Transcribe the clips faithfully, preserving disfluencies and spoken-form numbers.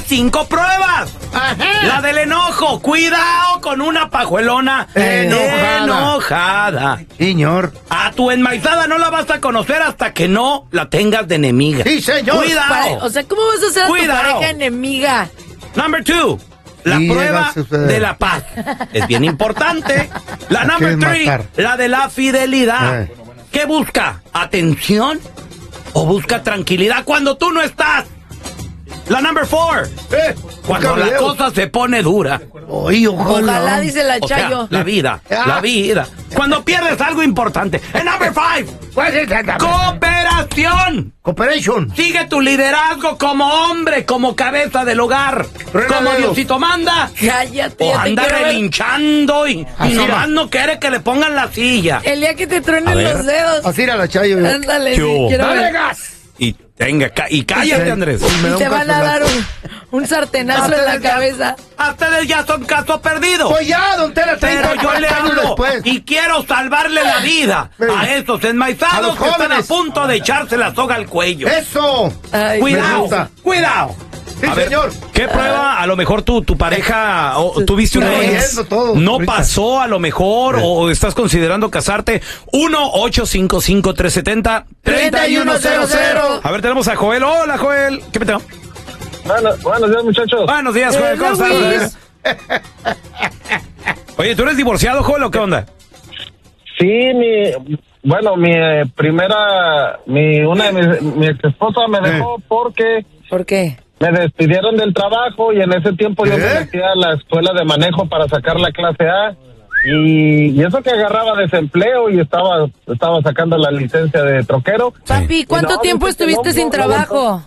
cinco pruebas. Ajá. La del enojo. Cuidado con una pajuelona Enojada. enojada. Señor. A tu enmaizada no la vas a conocer hasta que no la tengas de enemiga. Sí, señor. Cuidado. Pare- O sea, ¿cómo vas a hacer a Cuidado. tu pareja enemiga? Number two. La Sí, prueba llega a suceder. de la paz. Es bien importante. La La number quieren three. matar. La de la fidelidad. Eh. ¿Qué busca? ¿Atención? ¿O busca tranquilidad cuando tú no estás? La number four. Eh, Cuando la video. cosa se pone dura. Ay, ojalá. Ojalá, dice la O sea, Chayo. la vida, Ah. la vida. Cuando pierdes algo importante. En number five. ¿Cuál es esa? Cooperación. Cooperation. Sigue tu liderazgo como hombre, como cabeza del hogar. Truena Como dedos. Diosito manda. Cállate. O ya te anda quiero ver. relinchando y, y Así nomás era. no quiere que le pongan la silla. El día que te A truenen ver. los dedos. Así era la Chayo. yo. Ándale, ¿Qué sí, hubo? quiero ¡Dale ver. gas! Y tenga, ca- y cállate, Sí. Andrés. Y me Y da te un van a dar cabezazo. un, un sartenazo en la cabeza. A ustedes ya son caso perdido. Pues ya, don Tela, treinta, Pero yo le cuarenta años hablo después. y quiero salvarle la vida Sí. a esos A enmaizados los que están a jóvenes. punto de echarse la soga al cuello. ¡Eso! Ay, Me Cuidado, gusta. cuidado. Sí, A ver, señor. ¿qué prueba? A lo mejor tu, tu pareja o tuviste una Estoy ex, oyendo todo no ahorita. pasó a lo mejor o estás considerando casarte. uno ocho cinco cinco tres siete cero tres uno cero cero. A ver, tenemos a Joel. Hola, Joel. ¿Qué peteo? Bueno, buenos días, muchachos. Buenos días, Joel. ¿Cómo Hola, estás? Oye, ¿tú eres divorciado, Joel, o qué onda? Sí, mi, bueno, mi eh, primera, mi, una de mis, mi ex esposa me dejó porque ¿Por qué? me despidieron del trabajo y en ese tiempo yo ¿Eh? me metí a la escuela de manejo para sacar la clase A y, y eso que agarraba desempleo y estaba, estaba sacando la licencia de troquero. Papi, ¿cuánto Y no, tiempo dice que estuviste no, sin no, trabajo?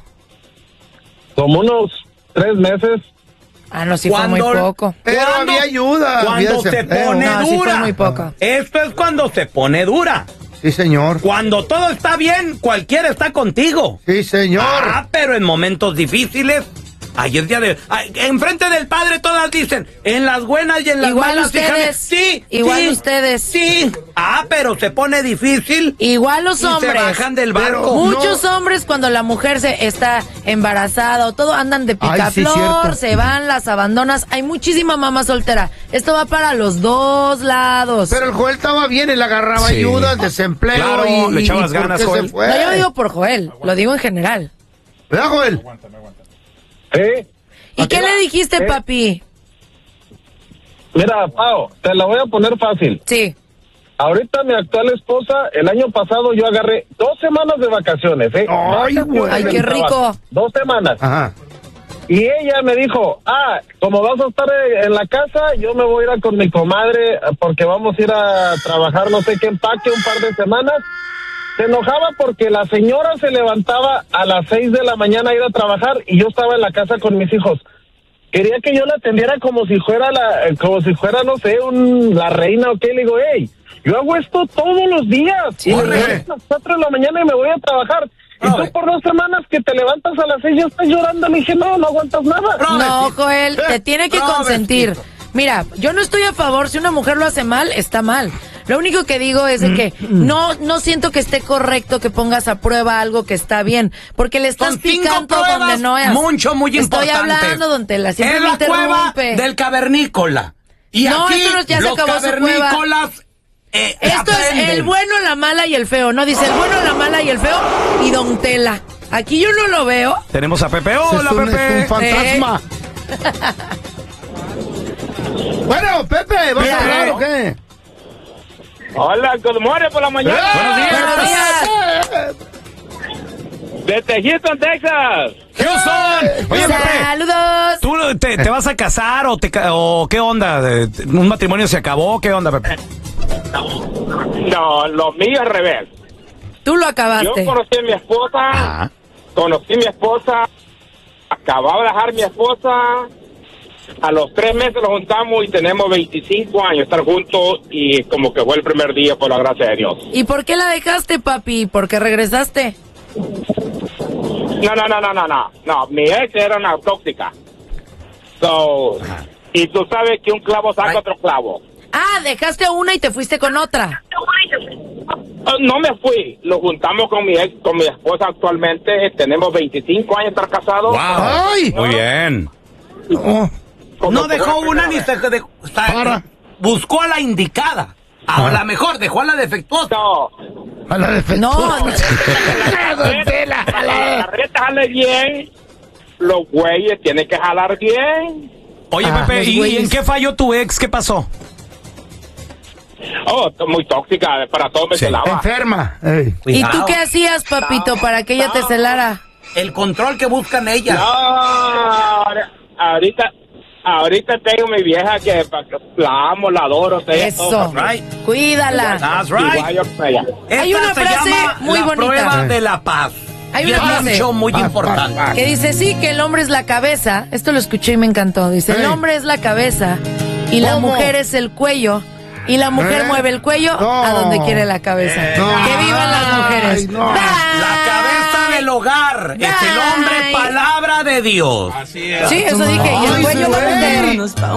Como unos tres meses. Ah, no, sí fue muy poco. Pero ¿Cuándo? había ayuda. había Cuando se desempleo. pone No, sí fue dura. muy poco. Esto es cuando se pone dura. Sí, señor. Cuando todo está bien, cualquiera está contigo. Sí, señor. Ah, pero en momentos difíciles, ahí es día de... ay, enfrente del padre todas dicen, en las buenas y en las Igual malas, ustedes. fíjame. Sí, Igual sí, ustedes. Sí. Ah, pero se pone difícil Igual los y hombres. se bajan del Pero barco. Muchos No. hombres cuando la mujer se está embarazada o todo andan de Ay, sí, picaflor, cierto. se van, las abandonas. Hay muchísima mamá soltera. Esto va para los dos lados. Pero el Joel estaba bien, él agarraba Sí. ayuda, desempleo Claro, y, le y- echabas y ¿por ganas, qué se Joel. fue? No, yo no digo por Joel, lo digo en general. ¿Verdad, Joel? Sí. ¿Y qué le dijiste, ¿Eh? papi? Mira, Pao, te la voy a poner fácil. Sí. Ahorita mi actual esposa, el año pasado yo agarré dos semanas de vacaciones, ¿eh? Ay, güey. Ay, del qué trabajo. rico. Dos semanas. Ajá. Y ella me dijo, ah, como vas a estar eh, en la casa, yo me voy a ir a con mi comadre eh, porque vamos a ir a trabajar no sé qué empaque un par de semanas. Se enojaba porque la señora se levantaba a las seis de la mañana a ir a trabajar y yo estaba en la casa con mis hijos. Quería que yo la atendiera como si fuera la, eh, como si fuera, no sé, un, la reina o qué. Le digo, hey, yo hago esto todos los días. Y me Corre. levanto a las cuatro de la mañana y me voy a trabajar. Y Brother. tú por dos semanas que te levantas a las seis ya estás llorando. Le dije, no, no aguantas nada. No, Joel, te tiene que consentir. Mira, yo no estoy a favor, si una mujer lo hace mal, está mal. Lo único que digo es de que no no siento que esté correcto que pongas a prueba algo que está bien, porque le estás Son cinco picando pruebas donde no es. mucho, muy Estoy importantes. hablando, don Tela, siempre es me la cueva interrumpe. del cavernícola. Y No, aquí esto no- ya se los acabó su cueva. cavernícolas eh, Esto aprenden. es el bueno, la mala y el feo, no dice el bueno, la mala y el feo y don Tela. Aquí yo no lo veo. Tenemos a Pepe. Es Hola, un, Pepe. es un fantasma. Bueno, Pepe, ¿vas Mira, a hablar eh. o qué? Hola, good morning por la mañana. Buenos días. Buenos días. Desde Houston, Texas. Houston. Oye, Pepe. Saludos. ¿Tú te, te vas a casar o, te, ca- o qué onda? Eh, ¿Un matrimonio se acabó? ¿Qué onda, Pepe? No, lo mío al revés. Tú lo Yo acabaste. conocí a mi esposa, Ajá. conocí a mi esposa, acababa de dejar mi esposa, a los tres meses nos juntamos y tenemos veinticinco años de estar juntos y como que fue el primer día por la gracia de Dios. ¿Y por qué la dejaste, papi? ¿Por qué regresaste? No, no, no, no, no, no, no, mi ex era una tóxica. So, y tú sabes que un clavo saca Ay. otro clavo. Ah, dejaste a una y te fuiste con otra. No me fui, lo juntamos con mi ex, con mi esposa actualmente, tenemos veinticinco años de estar casados. Wow. Ay. Muy bien. Oh, Como No dejó fue una la ni primera se dejó, o sea, Para. buscó a la indicada. A la mejor, dejó a la vez. defectuosa. No, a la defensa. No, no. Don Tela, para que la reta jale bien, los güeyes tienen que jalar bien. Oye, Ah, Pepe, los ¿y, güeyes. y en qué falló tu ex? ¿Qué pasó? Oh, muy tóxica, para todo me Sí. celaba. Enferma. Ey. ¿Y tú Cuidado. qué hacías, papito, para que ella te celara? El control que buscan ella. No, ahora- ahorita, ahorita tengo mi vieja que la amo, la adoro. sé Eso. todo. Right. Cuídala. That's Igual right. yo con ella. Esta Hay una se frase llama muy la bonita. prueba de la paz. Hay Y una es un frase. show muy Paz, importante. paz, paz. Que dice, sí, que el hombre es la cabeza. Esto lo escuché y me encantó. Dice, el Ey. hombre es la cabeza y la ¿Cómo? mujer es el cuello. Y la mujer ¿Eh? mueve el cuello No. a donde quiere la cabeza. No. Que vivan las mujeres. Ay, no. Bye. La cabeza del hogar es el hombre Bye. palabra de Dios. Sí, eso dije. Y el Ay, cuello la güey. mujer.